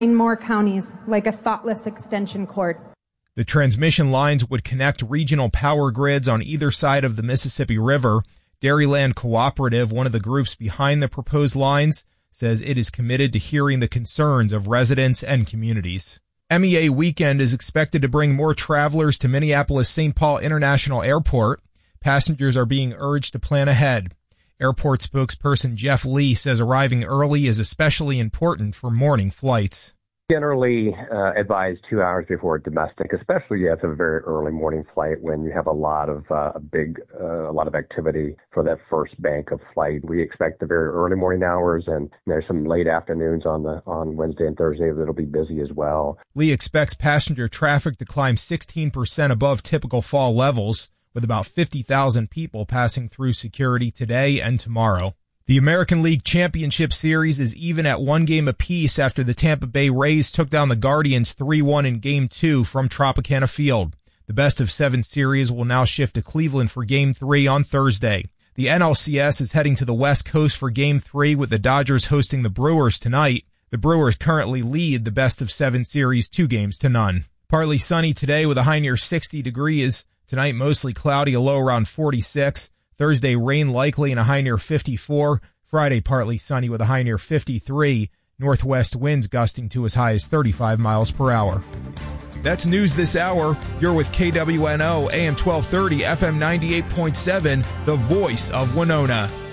in more counties like a thoughtless extension cord. The transmission lines would connect regional power grids on either side of the Mississippi River. Dairyland Cooperative, one of the groups behind the proposed lines, says it is committed to hearing the concerns of residents and communities. MEA weekend is expected to bring more travelers to Minneapolis-St. Paul International Airport. Passengers are being urged to plan ahead. Airport spokesperson Jeff Lee says arriving early is especially important for morning flights. Generally advise 2 hours before domestic, especially if it's a very early morning flight when you have a lot of activity for that first bank of flight. We expect the very early morning hours, and there's some late afternoons on Wednesday and Thursday that'll be busy as well. Lee expects passenger traffic to climb 16% above typical fall levels, with about 50,000 people passing through security today and tomorrow. The American League Championship Series is even at 1 game apiece after the Tampa Bay Rays took down the Guardians 3-1 in Game 2 from Tropicana Field. The best-of-7 series will now shift to Cleveland for Game 3 on Thursday. The NLCS is heading to the West Coast for Game 3 with the Dodgers hosting the Brewers tonight. The Brewers currently lead the best-of-7 series 2-0. Partly sunny today with a high near 60 degrees. Tonight mostly cloudy, a low around 46. Thursday, rain likely and a high near 54. Friday, partly sunny with a high near 53. Northwest winds gusting to as high as 35 miles per hour. That's news this hour. You're with KWNO, AM 1230, FM 98.7, the voice of Winona.